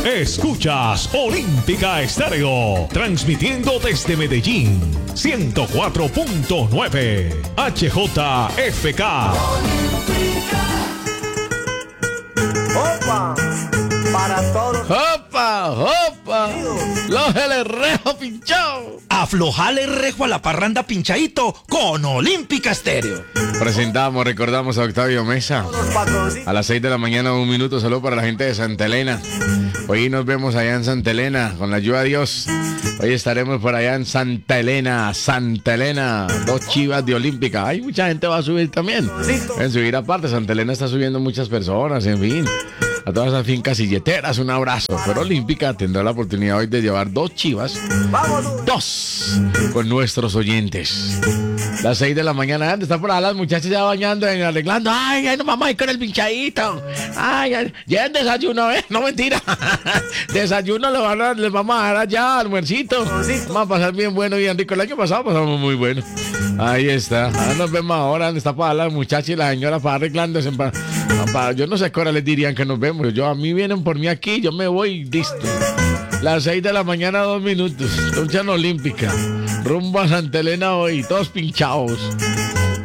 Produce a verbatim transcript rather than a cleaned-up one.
Escuchas Olímpica Estéreo, transmitiendo desde Medellín, ciento cuatro punto nueve H J F K. ¡Opa! Para todos. ¡Opa! ¡Opa! ¡Lógele el rejo pinchado! Aflojale el rejo a la parranda pinchadito con Olímpica Estéreo. Presentamos, recordamos a Octavio Mesa. A las seis de la mañana, un minuto, saludo para la gente de Santa Elena. Hoy nos vemos allá en Santa Elena, con la ayuda de Dios. Hoy estaremos por allá en Santa Elena, Santa Elena. Dos chivas de Olímpica. Hay mucha gente va a subir también. En subir aparte, Santa Elena está subiendo muchas personas, en fin. A todas esas fincas silleteras, un abrazo. Pero Olímpica tendrá la oportunidad hoy de llevar dos chivas. Dos con nuestros oyentes. Las seis de la mañana, ¿dónde están por allá las muchachas ya bañando, arreglando? Ay, ay, nos vamos a ir con el pinchadito. Ay, ay, ya el desayuno, ¿eh? No, mentira. Desayuno le van a, les vamos a dar allá, almuercito. Vamos a pasar bien bueno, bien rico. El año pasado pasamos muy bueno. Ahí está. Ahora nos vemos ahora, ¿dónde está para las muchachas y la señora para arreglándose? Para, para, yo no sé qué hora les dirían que nos vemos. Yo, a mí vienen por mí aquí, yo me voy y listo. Las seis de la mañana, dos minutos. Lucha Olímpica. Rumbo a Santa Elena hoy, todos pinchados.